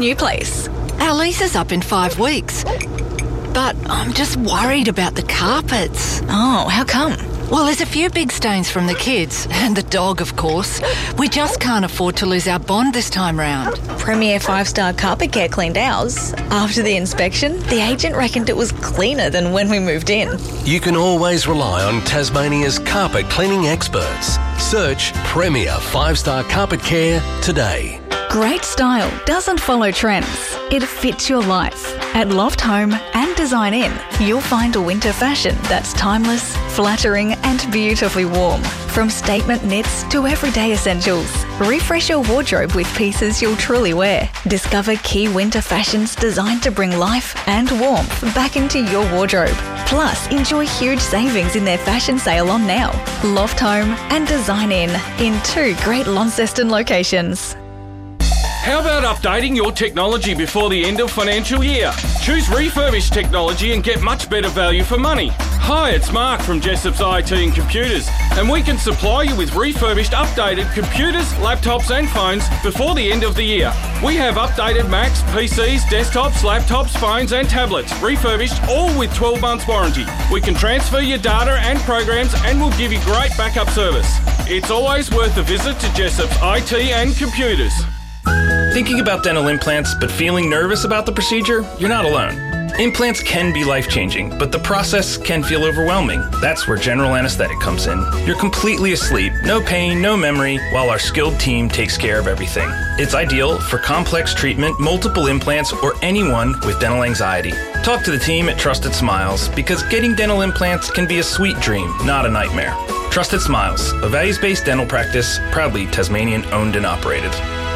new place? Our lease is up in 5 weeks. But I'm just worried about the carpets. Oh, how come? Well, there's a few big stains from the kids, and the dog, of course. We just can't afford to lose our bond this time round. Premier 5-star Carpet Care cleaned ours. After the inspection, the agent reckoned it was cleaner than when we moved in. You can always rely on Tasmania's carpet cleaning experts. Search Premier 5-star Carpet Care today. Great style doesn't follow trends. It fits your life. At Loft Home and Design In, you'll find a winter fashion that's timeless, flattering and beautifully warm. From statement knits to everyday essentials, refresh your wardrobe with pieces you'll truly wear. Discover key winter fashions designed to bring life and warmth back into your wardrobe. Plus, enjoy huge savings in their fashion sale on now. Loft Home and Design in 2 great Launceston locations. How about updating your technology before the end of financial year? Choose refurbished technology and get much better value for money. Hi, it's Mark from Jessop's IT and Computers, and we can supply you with refurbished, updated computers, laptops and phones before the end of the year. We have updated Macs, PCs, desktops, laptops, phones and tablets, refurbished, all with 12 months warranty. We can transfer your data and programs and we'll give you great backup service. It's always worth a visit to Jessop's IT and Computers. Thinking about dental implants but feeling nervous about the procedure? You're not alone. Implants can be life-changing, but the process can feel overwhelming. That's where general anesthetic comes in. You're completely asleep, no pain, no memory, while our skilled team takes care of everything. It's ideal for complex treatment, multiple implants, or anyone with dental anxiety. Talk to the team at Trusted Smiles, because getting dental implants can be a sweet dream, not a nightmare. Trusted Smiles, a values-based dental practice, proudly Tasmanian owned and operated.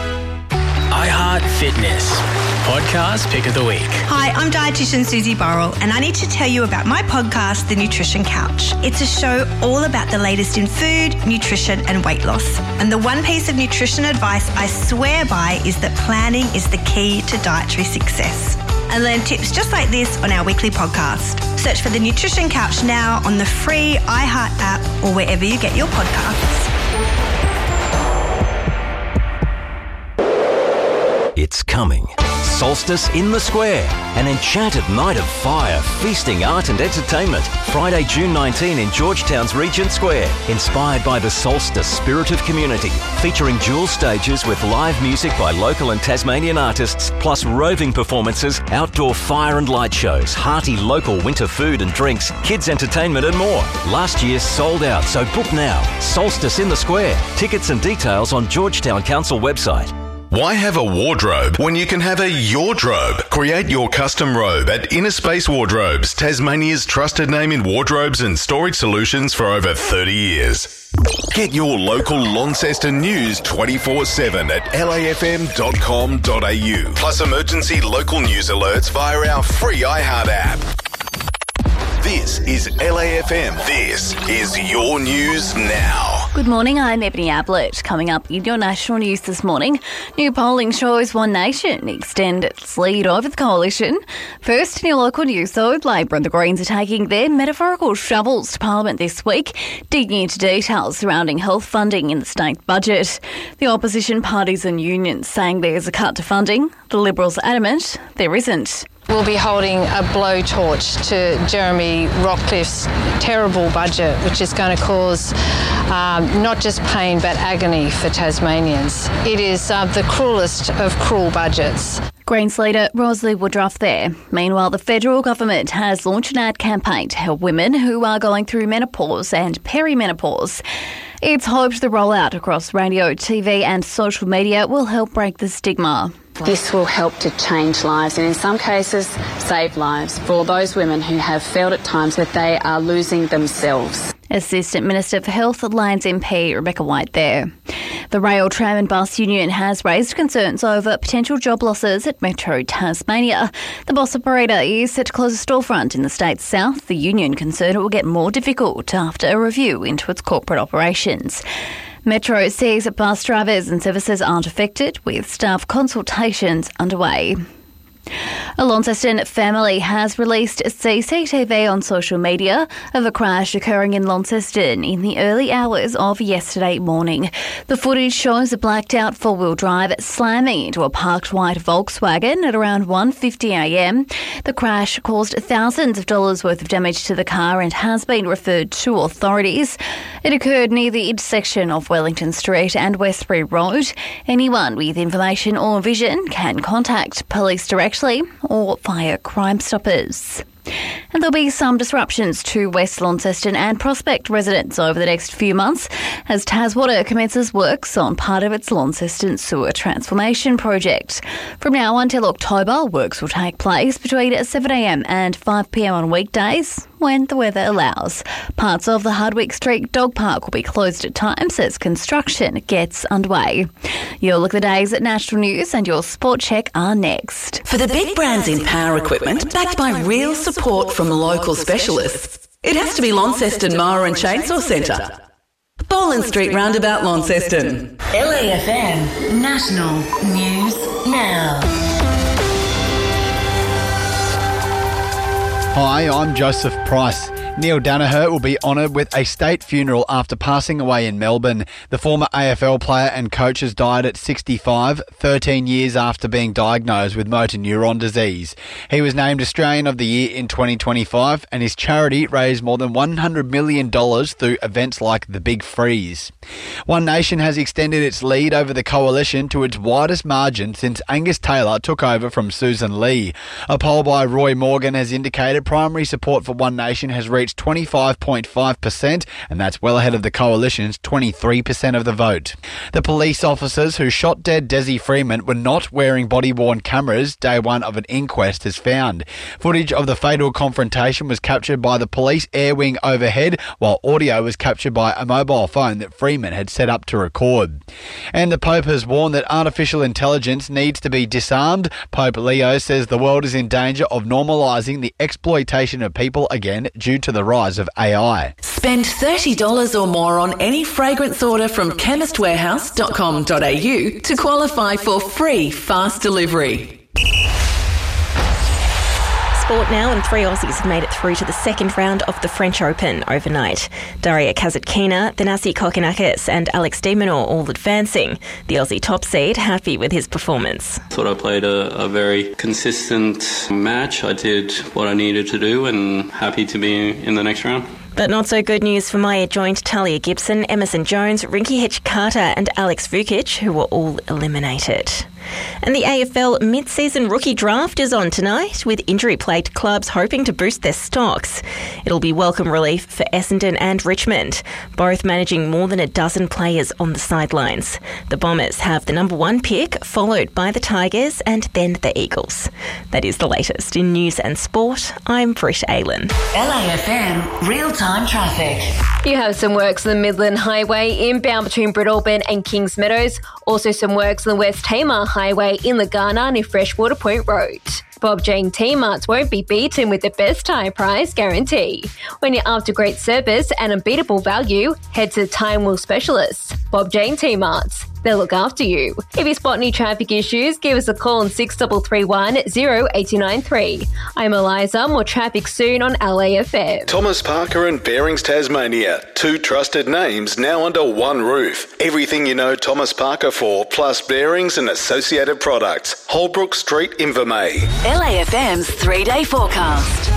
iHeart Fitness Podcast Pick of the Week. Hi, I'm dietitian Susie Burrell, and I need to tell you about my podcast, The Nutrition Couch. It's a show all about the latest in food, nutrition and weight loss. And the one piece of nutrition advice I swear by is that planning is the key to dietary success. And learn tips just like this on our weekly podcast. Search for The Nutrition Couch now on the free iHeart app or wherever you get your podcasts. It's coming. Solstice in the Square. An enchanted night of fire, feasting, art and entertainment. Friday, June 19 in Georgetown's Regent Square. Inspired by the Solstice spirit of community. Featuring dual stages with live music by local and Tasmanian artists, plus roving performances, outdoor fire and light shows, hearty local winter food and drinks, kids entertainment and more. Last year sold out, so book now. Solstice in the Square. Tickets and details on Georgetown Council website. Why have a wardrobe when you can have a Yordrobe? Create your custom robe at Inner Space Wardrobes, Tasmania's trusted name in wardrobes and storage solutions for over 30 years. Get your local Launceston news 24/7 at lafm.com.au. Plus emergency local news alerts via our free iHeart app. This is LAFM. This is your news now. Good morning, I'm Ebony Ablett. Coming up in your national news this morning, new polling shows One Nation extend its lead over the coalition. First, in your local news though, Labor and the Greens are taking their metaphorical shovels to Parliament this week, digging into details surrounding health funding in the state budget. The opposition parties and unions saying there's a cut to funding. The Liberals adamant there isn't. We'll be holding a blowtorch to Jeremy Rockcliffe's terrible budget, which is going to cause not just pain but agony for Tasmanians. It is the cruelest of cruel budgets. Greens leader Rosalie Woodruff there. Meanwhile, the federal government has launched an ad campaign to help women who are going through menopause and perimenopause. It's hoped the rollout across radio, TV and social media will help break the stigma. This will help to change lives and in some cases save lives for those women who have felt at times that they are losing themselves. Assistant Minister for Health, Lions MP Rebecca White there. The Rail, Tram and Bus Union has raised concerns over potential job losses at Metro Tasmania. The bus operator is set to close a storefront in the state's south. The union concerned it will get more difficult after a review into its corporate operations. Metro says that bus drivers and services aren't affected, with staff consultations underway. A Launceston family has released CCTV on social media of a crash occurring in Launceston in the early hours of yesterday morning. The footage shows a blacked-out four-wheel drive slamming into a parked white Volkswagen at around 1:50am. The crash caused thousands of dollars worth of damage to the car and has been referred to authorities. It occurred near the intersection of Wellington Street and Westbury Road. Anyone with information or vision can contact police directly or via Crime Stoppers. And there'll be some disruptions to West Launceston and Prospect residents over the next few months as Taswater commences works on part of its Launceston sewer transformation project. From now until October, works will take place between 7am and 5pm on weekdays when the weather allows. Parts of the Hardwick Street Dog Park will be closed at times as construction gets underway. Your look at the day's National News and your Sport Check are next. For the big brands in power equipment, backed by real support from local specialists, it has to be Launceston Mower and Chainsaw Centre. Boland Street Roundabout, Launceston. LAFM National News Now. Hi, I'm Joseph Price. Neil Danaher will be honoured with a state funeral after passing away in Melbourne. The former AFL player and coach has died at 65, 13 years after being diagnosed with motor neuron disease. He was named Australian of the Year in 2025 and his charity raised more than $100 million through events like the Big Freeze. One Nation has extended its lead over the coalition to its widest margin since Angus Taylor took over from Susan Lee. A poll by Roy Morgan has indicated primary support for One Nation has reached 25.5%, and that's well ahead of the coalition's 23% of the vote. The police officers who shot dead Desi Freeman were not wearing body-worn cameras day one of an inquest has found. Footage of the fatal confrontation was captured by the police air wing overhead, while audio was captured by a mobile phone that Freeman had set up to record. And the Pope has warned that artificial intelligence needs to be disarmed. Pope Leo says the world is in danger of normalising the exploitation of people again due to the rise of AI. Spend $30 or more on any fragrance order from chemistwarehouse.com.au to qualify for free fast delivery. Sport now, and 3 Aussies have made it through to the second round of the French Open overnight. Daria Kasatkina, Thanasi Kokkinakis and Alex de Minaur all advancing. The Aussie top seed happy with his performance. I thought I played a very consistent match. I did what I needed to do and happy to be in the next round. But not so good news for Maya-joined Talia Gibson, Emerson Jones, Rinky Hitch-Carter and Alex Vukic, who were all eliminated. And the AFL mid-season rookie draft is on tonight, with injury-plagued clubs hoping to boost their stocks. It'll be welcome relief for Essendon and Richmond, both managing more than a dozen players on the sidelines. The Bombers have the number 1 pick, followed by the Tigers and then the Eagles. That is the latest in news and sport. I'm Britt Aylan. LAFM real-time traffic. You have some works on the Midland Highway inbound between Breadalbane and Kings Meadows. Also some works on the West Tamar Highway in Lagana near Freshwater Point Road. Bob Jane T-Marts won't be beaten with the best tyre price guarantee. When you're after great service and unbeatable value, head to Time Will Specialists. Bob Jane T-Marts. They'll look after you. If you spot any traffic issues, give us a call on 6331 0893. I'm Eliza. More traffic soon on LAFM. Thomas Parker and Bearings Tasmania. 2 trusted names now under one roof. Everything you know Thomas Parker for, plus bearings and associated products. Holbrook Street, Invermay. LAFM's 3-day forecast.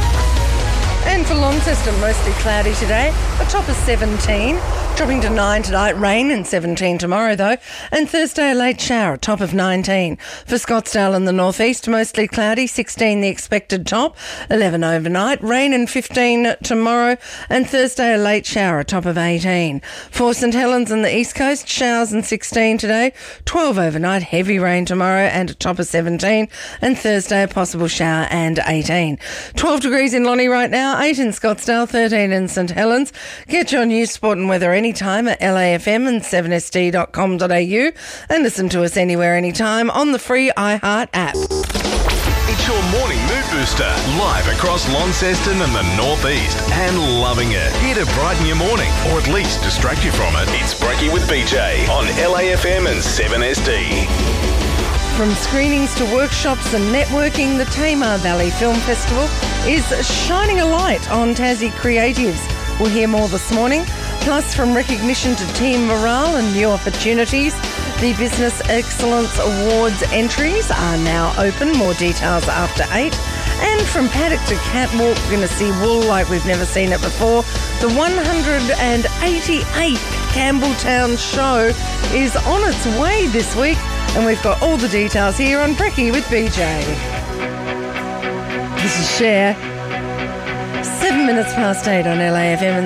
And for Launceston, mostly cloudy today, a top of 17, dropping to 9 tonight, rain and 17 tomorrow though, and Thursday a late shower, top of 19. For Scottsdale and the northeast, mostly cloudy, 16 the expected top, 11 overnight, rain and 15 tomorrow, and Thursday a late shower, top of 18. For St Helens and the east coast, showers and 16 today, 12 overnight, heavy rain tomorrow and a top of 17, and Thursday a possible shower and 18. 12 degrees in Lonnie right now, 8 in Scottsdale, 13 in St Helens. Get your news, sport and weather anytime at LAFM and 7sd.com.au and listen to us anywhere, anytime on the free iHeart app. It's your morning mood booster, live across Launceston and the northeast, and loving it. Here to brighten your morning, or at least distract you from it. It's Breaky with BJ on LAFM and 7SD. From screenings to workshops and networking, the Tamar Valley Film Festival is shining a light on Tassie creatives. We'll hear more this morning. Plus, from recognition to team morale and new opportunities, the Business Excellence Awards entries are now open. More details after 8. And from paddock to catwalk, we're going to see wool like we've never seen it before. The 188th Campbelltown show is on its way this week, and we've got all the details here on Brekkie with BJ. This is Cher. 7 minutes past 8 on LAFM and